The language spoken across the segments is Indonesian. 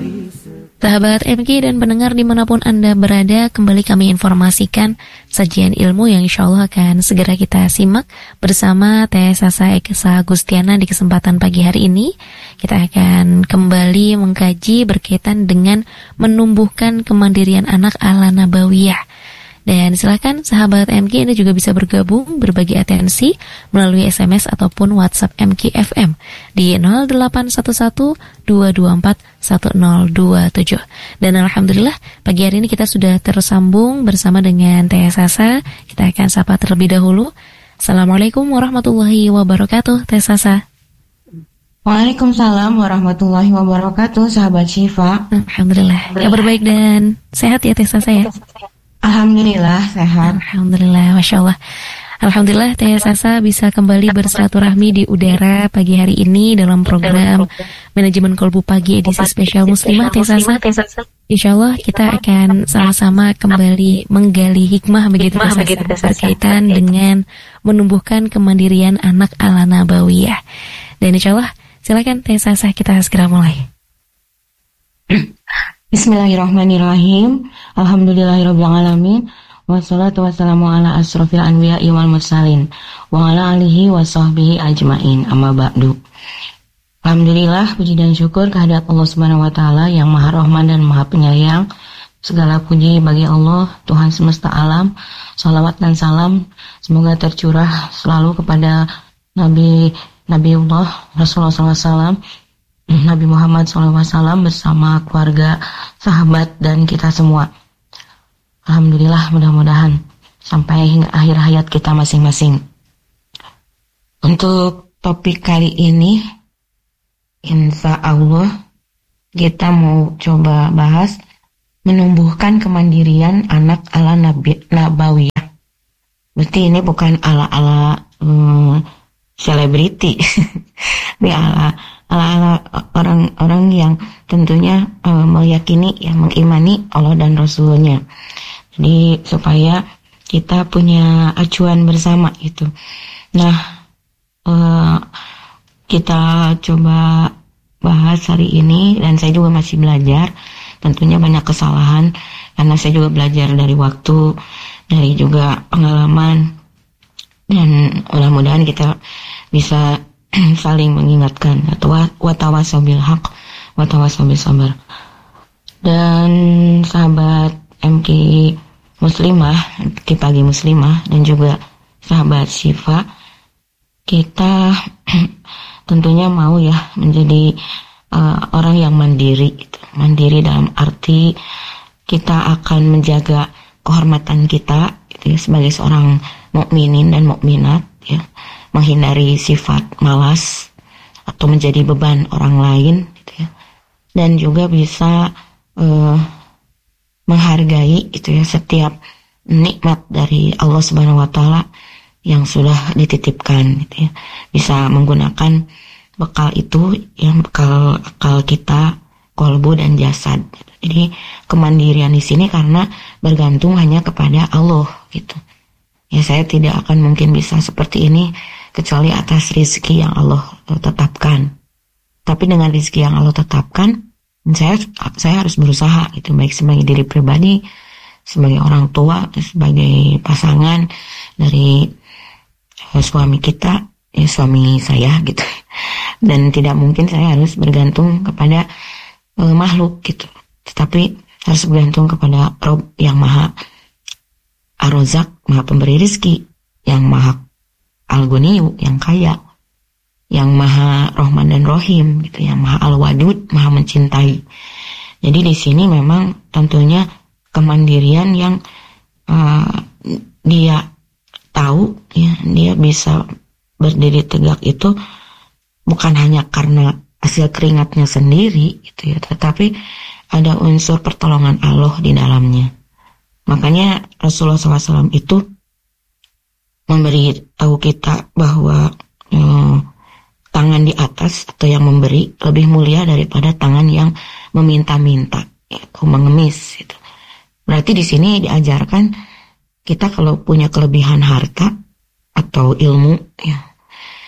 Sahabat MK dan pendengar dimanapun Anda berada, kembali kami informasikan sajian ilmu yang insya Allah akan segera kita simak bersama Teh Sasa Eka Gustiana di kesempatan pagi hari ini. Kita akan kembali mengkaji berkaitan dengan menumbuhkan kemandirian anak ala Nabawiyah. Dan silakan sahabat MK, Anda juga bisa bergabung berbagi atensi melalui SMS ataupun WhatsApp MK FM di 0811-224-1027. Dan alhamdulillah pagi hari ini kita sudah tersambung bersama dengan Teh Sasa. Kita akan sapa terlebih dahulu. Assalamualaikum warahmatullahi wabarakatuh, Teh Sasa. Waalaikumsalam warahmatullahi wabarakatuh, sahabat Syifa. Alhamdulillah, kabar baik dan sehat ya Teh Sasa ya? Alhamdulillah sehat. Alhamdulillah, Masya Allah. Alhamdulillah Teh Sasa bisa kembali bersilaturahmi di udara pagi hari ini dalam program Manajemen Kolbu Pagi edisi spesial Muslimah. Teh Sasa, insya Allah kita akan sama-sama kembali menggali hikmah begitu Teh Sasa, berkaitan dengan menumbuhkan kemandirian anak ala Nabawiyah. Dan insya Allah silakan Teh Sasa, kita segera mulai. Bismillahirrahmanirrahim. Alhamdulillahirrabbilalamin. Wassalatu wassalamu ala asrofil anbiya'i wal mursalin wa ala alihi wa sahbihi ajmain, amma ba'du. Alhamdulillah, puji dan syukur kehadirat Allah Subhanahu wa taala yang Maha Rahman dan Maha Penyayang. Segala puji bagi Allah, Tuhan semesta alam. Salawat dan salam semoga tercurah selalu kepada Nabiullah Rasulullah SAW, Nabi Muhammad SAW bersama keluarga, sahabat, dan kita semua. Alhamdulillah, mudah-mudahan sampai hingga akhir hayat kita masing-masing. Untuk topik kali ini, insya Allah kita mau coba bahas menumbuhkan kemandirian anak ala Nabawiyah. Berarti ini bukan ala-ala selebriti. Ini ala orang-orang yang tentunya meyakini, yang mengimani Allah dan Rasulnya. Jadi supaya kita punya acuan bersama itu. Nah, kita coba bahas hari ini, dan saya juga masih belajar. Tentunya banyak kesalahan karena saya juga belajar dari waktu, dari juga pengalaman, dan mudah-mudahan kita bisa saling mengingatkan, atau watawasau bil haq watawasau bis sabar. Dan sahabat MK Muslimah, MK Pagi Muslimah, dan juga sahabat Syifa, kita tentunya mau ya menjadi orang yang mandiri gitu. Mandiri dalam arti kita akan menjaga kehormatan kita gitu ya, sebagai seorang mukminin dan mukminat ya, menghindari sifat malas atau menjadi beban orang lain gitu ya. Dan juga bisa menghargai gitu ya setiap nikmat dari Allah Subhanahu wa taala yang sudah dititipkan gitu ya. Bisa menggunakan bekal itu yang bekal akal kita, kolbu dan jasad gitu. Jadi kemandirian di sini karena bergantung hanya kepada Allah gitu. Ya, saya tidak akan mungkin bisa seperti ini kecuali atas rizki yang Allah tetapkan. Tapi dengan rizki yang Allah tetapkan, saya harus berusaha itu, baik sebagai diri pribadi, sebagai orang tua, sebagai pasangan dari suami kita, suami saya gitu. Dan tidak mungkin saya harus bergantung kepada makhluk gitu. Tetapi harus bergantung kepada Rabb yang Maha Ar-Razzaq, Maha Pemberi rizki, yang Maha Al-Ghaniyu, yang kaya, yang Maha Rahman dan Rahim gitu, yang Maha Al-Wadud, Maha mencintai. Jadi di sini memang tentunya kemandirian yang dia tahu ya, dia bisa berdiri tegak itu bukan hanya karena hasil keringatnya sendiri gitu ya, tetapi ada unsur pertolongan Allah di dalamnya. Makanya Rasulullah SAW itu memberi tahu kita bahwa tangan di atas atau yang memberi lebih mulia daripada tangan yang meminta-minta, yaitu mengemis. Gitu. Berarti di sini diajarkan kita kalau punya kelebihan harta atau ilmu, ya,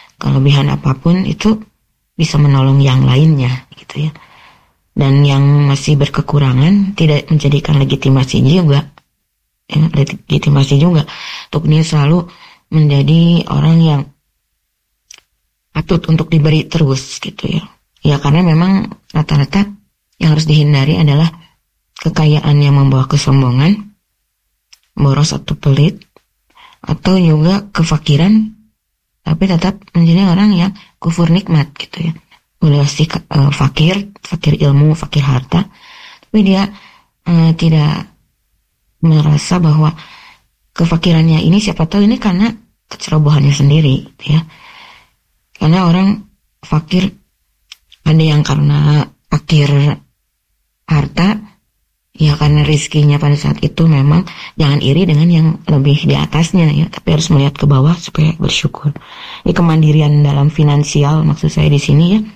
kelebihan apapun itu bisa menolong yang lainnya, gitu ya. Dan yang masih berkekurangan tidak menjadikan legitimasi juga, legitimasi juga untuk dia selalu menjadi orang yang patut untuk diberi terus gitu ya. Ya karena memang rata-rata yang harus dihindari adalah kekayaan yang membawa kesombongan, boros atau pelit, atau juga kefakiran tapi tetap menjadi orang yang kufur nikmat gitu ya. Udah sih fakir ilmu, fakir harta, tapi dia tidak merasa bahwa kefakirannya ini siapa tahu ini karena kecerobohannya sendiri gitu ya. Karena orang fakir ada yang karena fakir harta, ya karena rizkinya pada saat itu memang jangan iri dengan yang lebih di atasnya ya, tapi harus melihat ke bawah supaya bersyukur. Ini kemandirian dalam finansial maksud saya di sini ya.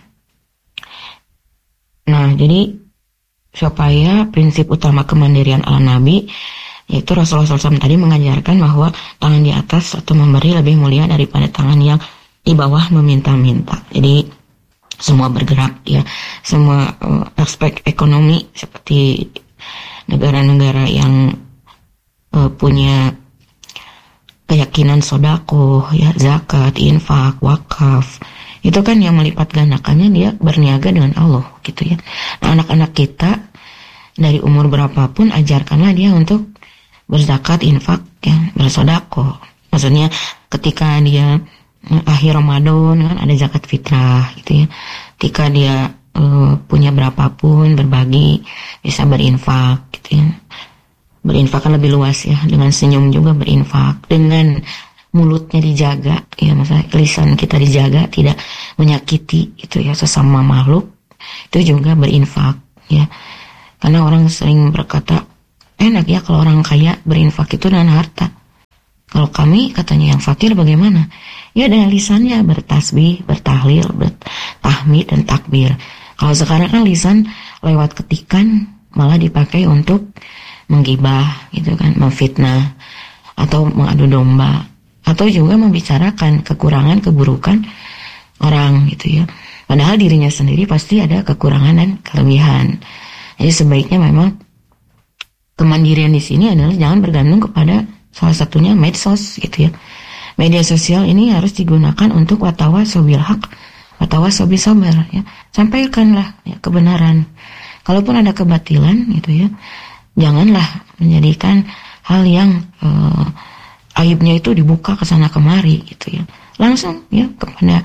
Nah, jadi supaya prinsip utama kemandirian ala Nabi yaitu Rasulullah SAW tadi mengajarkan bahwa tangan di atas atau memberi lebih mulia daripada tangan yang di bawah meminta-minta. Jadi semua bergerak ya, semua aspek ekonomi seperti negara-negara yang punya keyakinan sodako ya, zakat, infak, wakaf, itu kan yang melipat gandakannya dia berniaga dengan Allah gitu ya. Nah, anak-anak kita dari umur berapapun ajarkanlah dia untuk berzakat, infak, ya, bersodako. Maksudnya ketika dia akhir Ramadan kan ada zakat fitrah gitu ya. Ketika dia punya berapapun berbagi, bisa berinfak gitu ya. Berinfak kan lebih luas ya, dengan senyum juga berinfak, dengan mulutnya dijaga ya, maksudnya lisan kita dijaga tidak menyakiti gitu ya sesama makhluk, itu juga berinfak ya. Karena orang sering berkata enak ya kalau orang kaya berinfak itu dengan harta. Kalau kami katanya yang fakir bagaimana? Ya dengan lisannya bertasbih, bertahlil, bertahmid dan takbir. Kalau sekarang kan lisan lewat ketikan malah dipakai untuk menggibah gitu kan, memfitnah atau mengadu domba atau juga membicarakan kekurangan keburukan orang gitu ya. Padahal dirinya sendiri pasti ada kekurangan dan kelebihan. Jadi sebaiknya memang kemandirian di sini adalah jangan bergantung kepada salah satunya medsos gitu ya. Media sosial ini harus digunakan untuk watawasaw bil haq, watawasaw bis sabr ya. Sampaikanlah ya kebenaran. Kalaupun ada kebatilan gitu ya, janganlah menjadikan hal yang aibnya itu dibuka ke sana kemari gitu ya. Langsung ya kepada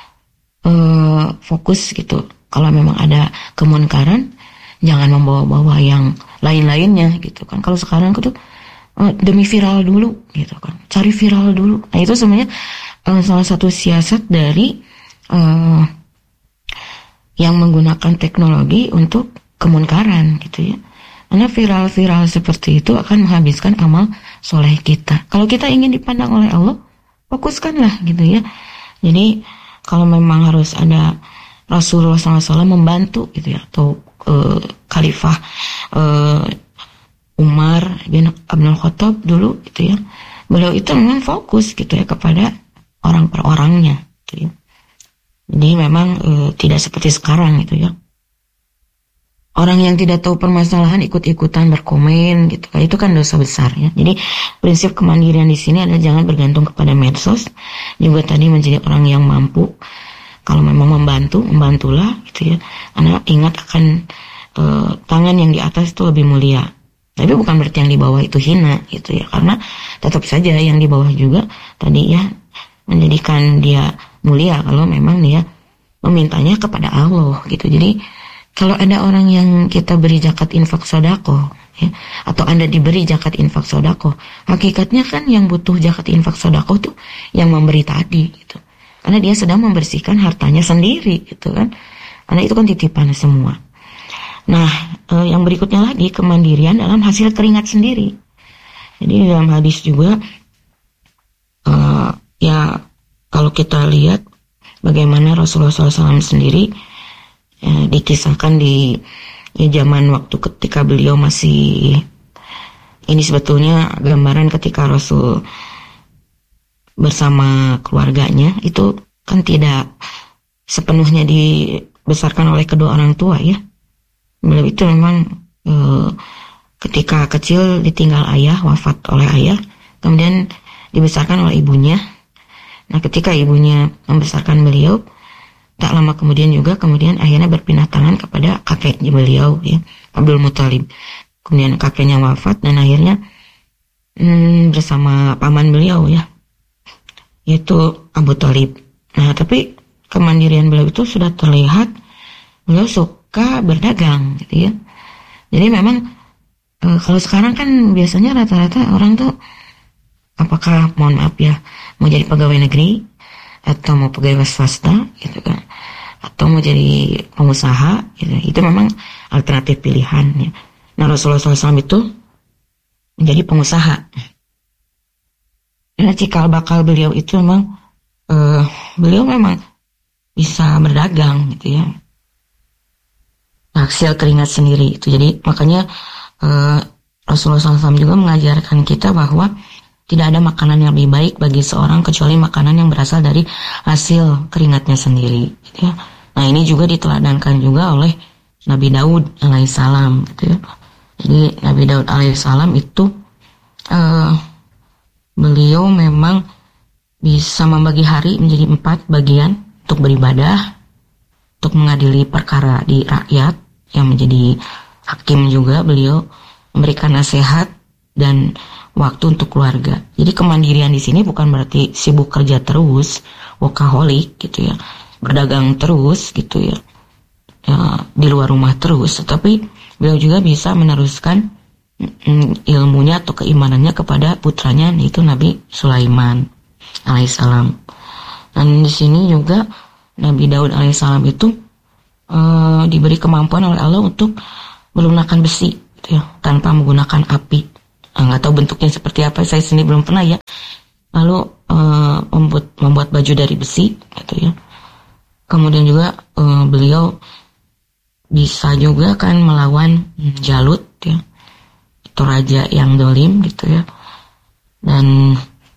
fokus gitu. Kalau memang ada kemunkaran, jangan membawa-bawa yang lain-lainnya gitu kan. Kalau sekarang itu demi viral dulu gitu kan, cari viral dulu. Nah itu sebenarnya salah satu siasat dari yang menggunakan teknologi untuk kemunkaran gitu ya. Karena viral-viral seperti itu akan menghabiskan amal soleh kita. Kalau kita ingin dipandang oleh Allah, fokuskanlah gitu ya. Jadi kalau memang harus ada Rasulullah SAW membantu gitu ya, atau Khalifah Umar bin Abdul Khattab dulu gitu ya, beliau itu memang fokus gitu ya kepada orang per orangnya gitu ya. Jadi memang tidak seperti sekarang gitu ya. Orang yang tidak tahu permasalahan ikut-ikutan berkomen gitu kan, itu kan dosa besar ya. Jadi prinsip kemandirian di sini adalah jangan bergantung kepada medsos, juga tadi menjadi orang yang mampu. Kalau memang membantu, membantulah gitu ya. Karena ingat akan tangan yang di atas itu lebih mulia. Tapi bukan berarti yang di bawah itu hina gitu ya. Karena tetap saja yang di bawah juga tadi ya menjadikan dia mulia kalau memang dia memintanya kepada Allah gitu. Jadi kalau ada orang yang kita beri zakat infak sodako ya, atau Anda diberi zakat infak sodako, hakikatnya kan yang butuh zakat infak sodako tuh yang memberi tadi gitu. Karena dia sedang membersihkan hartanya sendiri gitu kan. Karena itu kan titipan semua. Nah, yang berikutnya lagi kemandirian dalam hasil keringat sendiri. Jadi dalam hadis juga ya kalau kita lihat bagaimana Rasulullah SAW sendiri dikisahkan di zaman waktu ketika beliau masih, ini sebetulnya gambaran ketika Rasul bersama keluarganya itu kan tidak sepenuhnya dibesarkan oleh kedua orang tua ya. Beliau itu memang ketika kecil ditinggal ayah, wafat oleh ayah, kemudian dibesarkan oleh ibunya. Nah, ketika ibunya membesarkan beliau, tak lama kemudian akhirnya berpindah tangan kepada kakeknya beliau, ya, Abdul Muthalib. Kemudian kakeknya wafat dan akhirnya bersama paman beliau, ya, yaitu Abu Thalib. Nah, tapi kemandirian beliau itu sudah terlihat, beliau suka berdagang, gitu ya. Jadi memang kalau sekarang kan biasanya rata-rata orang tuh apakah, mohon maaf ya, mau jadi pegawai negeri atau mau pegawai swasta, gitu kan, atau mau jadi pengusaha, gitu. Itu memang alternatif pilihannya. Nah, Rasulullah SAW itu menjadi pengusaha. Nah, cikal bakal beliau itu memang beliau memang bisa berdagang, gitu ya, hasil keringat sendiri itu. Jadi makanya Rasulullah SAW juga mengajarkan kita bahwa tidak ada makanan yang lebih baik bagi seorang kecuali makanan yang berasal dari hasil keringatnya sendiri, gitu ya. Nah, ini juga diteladankan juga oleh Nabi Daud alaihissalam, gitu ya. Jadi Nabi Daud alaihissalam itu beliau memang bisa membagi hari menjadi 4 bagian untuk beribadah, untuk mengadili perkara di rakyat, yang menjadi hakim juga beliau, memberikan nasihat dan waktu untuk keluarga. Jadi kemandirian di sini bukan berarti sibuk kerja terus, workaholic, gitu ya, berdagang terus, gitu ya, di luar rumah terus, tetapi beliau juga bisa meneruskan ilmunya atau keimanannya kepada putranya, yaitu Nabi Sulaiman alaihissalam. Dan di sini juga Nabi Daud alaihissalam itu diberi kemampuan oleh Allah untuk melunakkan besi, gitu ya, tanpa menggunakan api. Nggak tahu bentuknya seperti apa, saya sendiri belum pernah, ya. Lalu membuat baju dari besi, gitu ya. Kemudian juga beliau bisa juga kan melawan Jalut, ya, itu raja yang dolim, gitu ya. Dan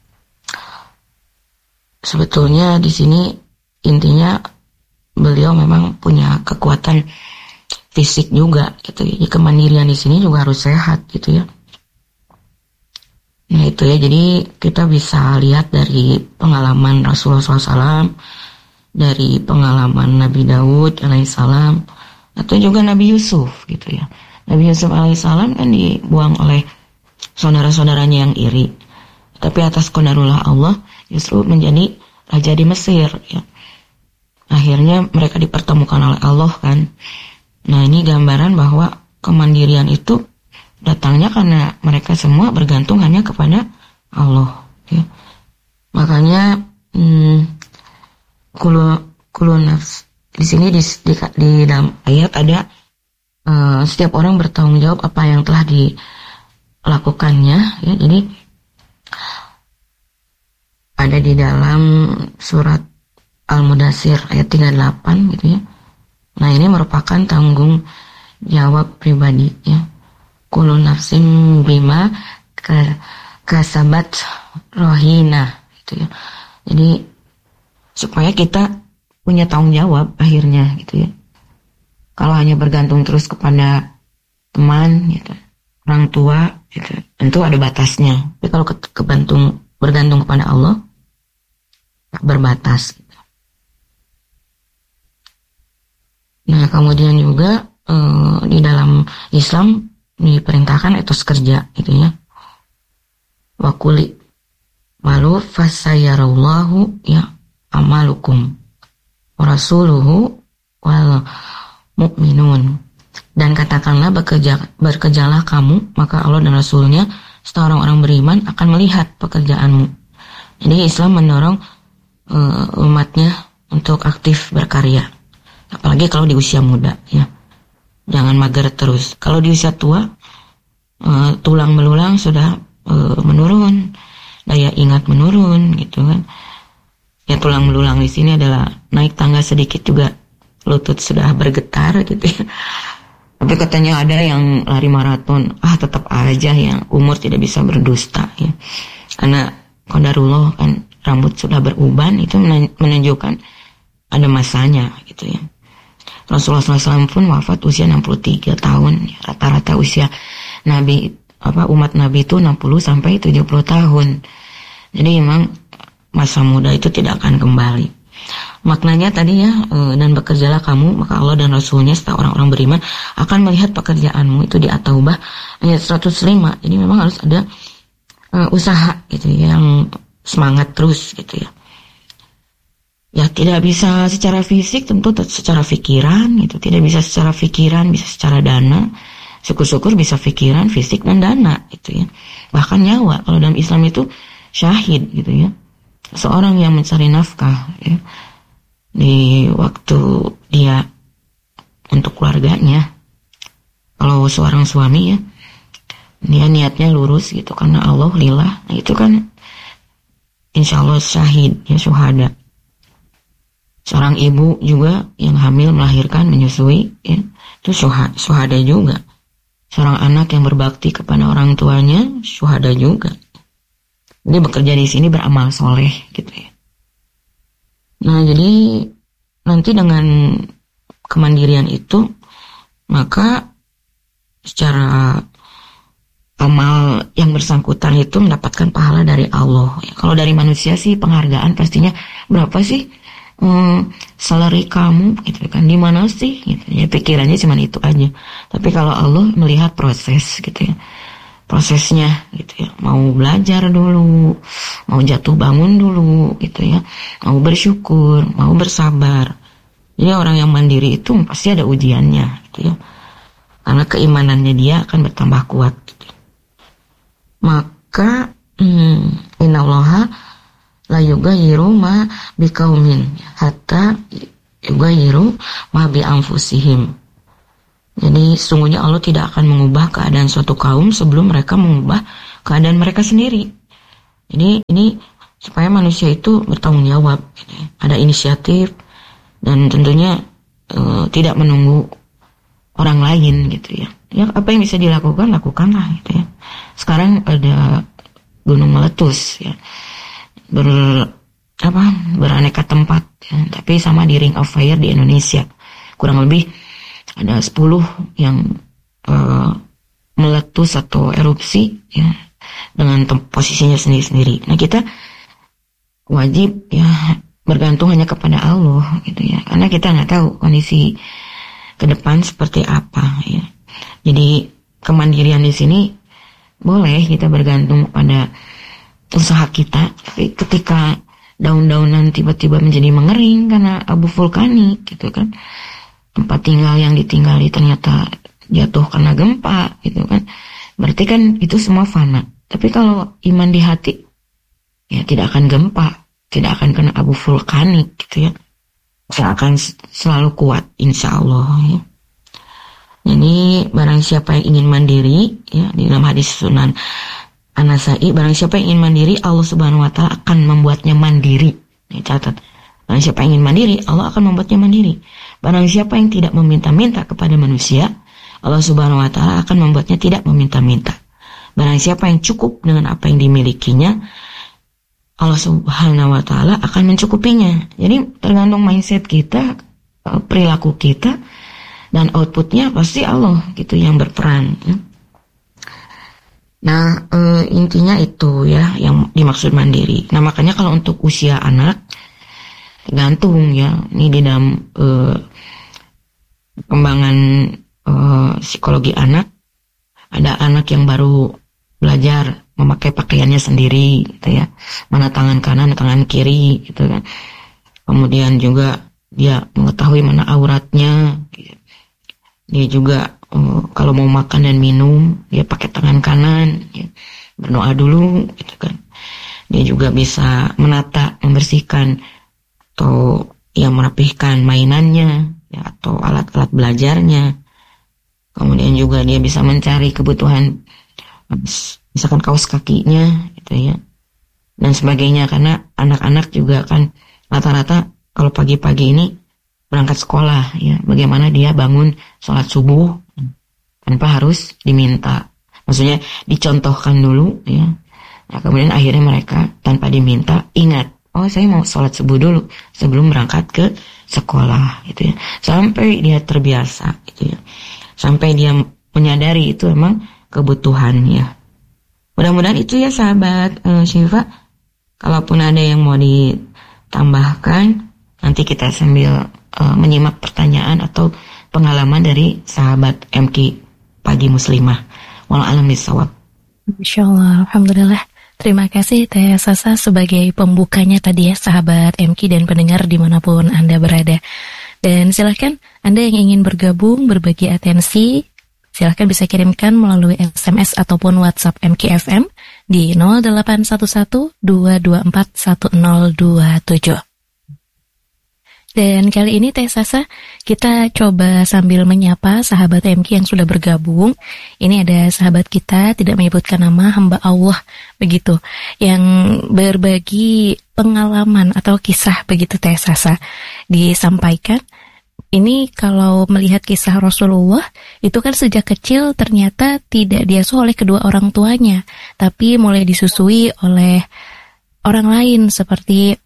sebetulnya di sini intinya beliau memang punya kekuatan fisik juga, gitu ya. Jadi kemandirian di sini juga harus sehat, gitu ya. Nah, itu ya, jadi kita bisa lihat dari pengalaman Rasulullah SAW, dari pengalaman Nabi Daud alaihissalam, atau juga Nabi Yusuf, gitu ya. Nabi Yusuf alaihissalam kan dibuang oleh saudara-saudaranya yang iri, tapi atas qadarullah Allah justru menjadi raja di Mesir, ya. Akhirnya mereka dipertemukan oleh Allah, kan. Nah, ini gambaran bahwa kemandirian itu datangnya karena mereka semua bergantung hanya kepada Allah, ya. Makanya kullu nafs di sini di dalam ayat ada setiap orang bertanggung jawab apa yang telah dilakukannya, ya. Jadi ada di dalam surat Al-Mudaththir ayat 38, gitu ya. Nah, ini merupakan tanggung jawab pribadi, ya. Kullu nafsin bima kasabat rohina, gitu ya. Jadi supaya kita punya tanggung jawab akhirnya, gitu ya. Kalau hanya bergantung terus kepada teman, gitu, orang tua, gitu, tentu ada batasnya. Tapi kalau bergantung kepada Allah, tak berbatas, gitu. Nah, kemudian juga di dalam Islam diperintahkan etos kerja, gitu ya. Wa quli malu fasayarallahu ya amalukum wa rasuluhu wal mu'minun. Dan katakanlah bekerjalah kamu, maka Allah dan Rasulnya serta orang-orang beriman akan melihat pekerjaanmu. Jadi Islam mendorong umatnya untuk aktif berkarya, apalagi kalau di usia muda, ya. Jangan mager terus. Kalau di usia tua, tulang belulang sudah menurun, daya ingat menurun, gitu kan. Ya, tulang belulang di sini adalah naik tangga sedikit juga lutut sudah bergetar, gitu ya. Tapi katanya ada yang lari maraton, tetap aja yang umur tidak bisa berdusta, ya. Karena qadarullah kan rambut sudah beruban, itu menunjukkan ada masanya, gitu ya. Rasulullah SAW pun wafat usia 63 tahun. Rata-rata usia Nabi umat Nabi itu 60 sampai 70 tahun. Jadi memang masa muda itu tidak akan kembali. Maknanya tadi ya, dan bekerjalah kamu, maka Allah dan Rasulnya serta orang-orang beriman akan melihat pekerjaanmu. Itu di At-Taubah ayat 105. Jadi memang harus ada usaha gitu ya, yang semangat terus gitu ya. Ya tidak bisa secara fisik, tentu secara pikiran gitu. Tidak bisa secara pikiran, bisa secara dana. Syukur-syukur bisa pikiran, fisik, dan dana gitu ya. Bahkan nyawa, kalau dalam Islam itu syahid gitu ya. Seorang yang mencari nafkah ya, di waktu dia untuk keluarganya. Kalau seorang suami ya, dia niatnya lurus gitu karena Allah lillah, nah itu kan insya Allah syahid ya, syuhada. Seorang ibu juga yang hamil, melahirkan, menyusui ya, itu syuhada juga. Seorang anak yang berbakti kepada orang tuanya, syuhada juga. Jadi bekerja di sini beramal soleh gitu ya. Nah jadi nanti dengan kemandirian itu, maka secara amal yang bersangkutan itu mendapatkan pahala dari Allah. Ya, kalau dari manusia sih penghargaan pastinya berapa sih salary kamu gitu kan, di mana sih gitu ya, pikirannya cuma itu aja. Tapi kalau Allah melihat proses gitu ya, prosesnya gitu ya, mau belajar dulu, mau jatuh bangun dulu gitu ya, mau bersyukur, mau bersabar. Jadi orang yang mandiri itu pasti ada ujiannya gitu ya, karena keimanannya dia akan bertambah kuat gitu. Maka innallaha la yughayyiru ma biqaumin hatta yughayyiru ma bi anfusihim. Jadi sesungguhnya Allah tidak akan mengubah keadaan suatu kaum sebelum mereka mengubah keadaan mereka sendiri. Jadi ini supaya manusia itu bertanggung jawab gitu ya. Ada inisiatif dan tentunya tidak menunggu orang lain gitu ya. Ya apa yang bisa dilakukan, lakukanlah gitu ya. Sekarang ada gunung meletus ya, beraneka tempat ya. Tapi sama di Ring of Fire di Indonesia kurang lebih ada 10 yang meletus atau erupsi ya, dengan posisinya sendiri-sendiri. Nah kita wajib ya bergantung hanya kepada Allah gitu ya, karena kita nggak tahu kondisi ke depan seperti apa ya. Jadi kemandirian di sini boleh kita bergantung pada usaha kita, tapi ketika daun-daunan tiba-tiba menjadi mengering karena abu vulkanik gitu kan, tempat tinggal yang ditinggali ternyata jatuh karena gempa gitu kan, berarti kan itu semua fana. Tapi kalau iman di hati ya tidak akan gempa, tidak akan kena abu vulkanik gitu ya, akan selalu kuat insya Allah ya. Jadi barang siapa yang ingin mandiri ya, di dalam hadis Sunan An-Nasai, barang siapa yang ingin mandiri, Allah Subhanahu wa taala akan membuatnya mandiri. Ini catat. Barang siapa yang ingin mandiri, Allah akan membuatnya mandiri. Barang siapa yang tidak meminta-minta kepada manusia, Allah Subhanahu wa taala akan membuatnya tidak meminta-minta. Barang siapa yang cukup dengan apa yang dimilikinya, Allah Subhanahu wa taala akan mencukupinya. Jadi tergantung mindset kita, perilaku kita, dan outputnya pasti Allah gitu yang berperan. Nah intinya itu ya yang dimaksud mandiri. Nah makanya kalau untuk usia anak tergantung ya, ini di dalam perkembangan psikologi anak, ada anak yang baru belajar memakai pakaiannya sendiri gitu ya, mana tangan kanan, tangan kiri gitu kan. Kemudian juga dia mengetahui mana auratnya gitu. Dia juga kalau mau makan dan minum dia pakai tangan kanan ya, berdoa dulu gitu kan. Dia juga bisa menata, membersihkan atau yang merapihkan mainannya ya, atau alat-alat belajarnya. Kemudian juga dia bisa mencari kebutuhan misalkan kaos kakinya gitu ya dan sebagainya, karena anak-anak juga kan rata-rata kalau pagi-pagi ini berangkat sekolah ya, bagaimana dia bangun sholat subuh tanpa harus diminta, maksudnya dicontohkan dulu ya. Nah, kemudian akhirnya mereka tanpa diminta ingat oh saya mau sholat subuh dulu sebelum berangkat ke sekolah gitu ya, sampai dia terbiasa gitu ya, sampai dia menyadari itu emang kebutuhannya. Mudah-mudahan itu ya sahabat Syifa. Kalaupun ada yang mau ditambahkan, nanti kita sambil menyimak pertanyaan atau pengalaman dari sahabat MK Pagi Muslimah. Wallahu a'lam bishawab. Insyaallah, alhamdulillah. Terima kasih Teh Sasa sebagai pembukanya tadi ya sahabat MK dan pendengar dimanapun Anda berada. Dan silahkan Anda yang ingin bergabung, berbagi atensi, silahkan bisa kirimkan melalui SMS ataupun WhatsApp MKFM di 0811 224 1027. Dan kali ini Teh Sasa, kita coba sambil menyapa sahabat MK yang sudah bergabung. Ini ada sahabat kita, tidak menyebutkan nama, hamba Allah begitu, yang berbagi pengalaman atau kisah begitu Teh Sasa. Disampaikan, ini kalau melihat kisah Rasulullah, itu kan sejak kecil ternyata tidak diasuh oleh kedua orang tuanya, tapi mulai disusui oleh orang lain seperti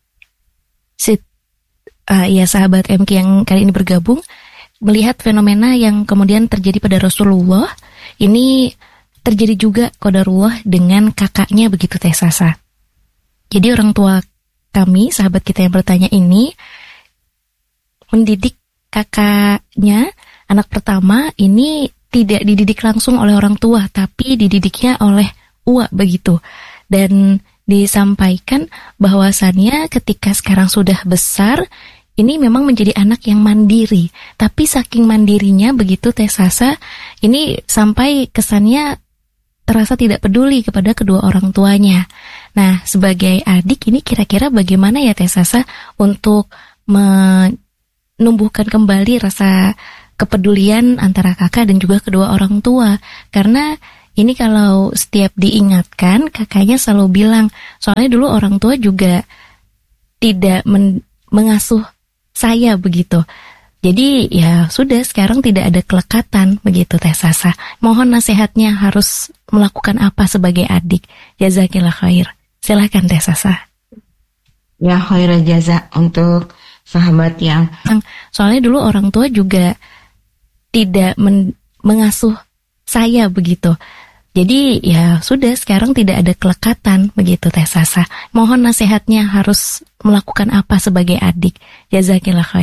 sahabat MK yang kali ini bergabung, melihat fenomena yang kemudian terjadi pada Rasulullah, ini terjadi juga qadarullah dengan kakaknya begitu Teh Sasa. Jadi orang tua kami, sahabat kita yang bertanya ini, mendidik kakaknya, anak pertama ini tidak dididik langsung oleh orang tua, tapi dididiknya oleh uwa begitu. Dan disampaikan bahwasannya ketika sekarang sudah besar, ini memang menjadi anak yang mandiri. Tapi saking mandirinya begitu Teh Sasa, ini sampai kesannya terasa tidak peduli kepada kedua orang tuanya. Nah, sebagai adik ini kira-kira bagaimana ya Teh Sasa untuk menumbuhkan kembali rasa kepedulian antara kakak dan juga kedua orang tua? Karena ini kalau setiap diingatkan, kakaknya selalu bilang, soalnya dulu orang tua juga tidak mengasuh saya begitu. Jadi ya sudah, sekarang tidak ada kelekatan begitu Teh Sasa. Mohon nasihatnya harus melakukan apa sebagai adik. Jazakillah khair. Silakan Teh Sasa. Ya, khairul jaza untuk sahabat yang soalnya dulu orang tua juga tidak mengasuh saya begitu. Jadi ya sudah, sekarang tidak ada kelekatan begitu Teh Sasa. Mohon nasihatnya harus melakukan apa sebagai adik. Jazakillah khair.